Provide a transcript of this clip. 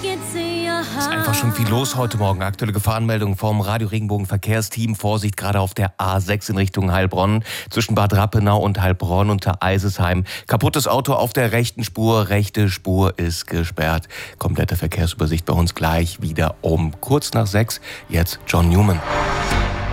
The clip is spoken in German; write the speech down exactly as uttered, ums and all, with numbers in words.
Ist einfach schon viel los heute Morgen. Aktuelle Gefahrenmeldung vom Radio Regenbogen Verkehrsteam. Vorsicht gerade auf der A sechs in Richtung Heilbronn. Zwischen Bad Rappenau und Heilbronn unter Eisesheim. Kaputtes Auto auf der rechten Spur. Rechte Spur ist gesperrt. Komplette Verkehrsübersicht bei uns gleich wieder um kurz nach sechs. Jetzt John Newman.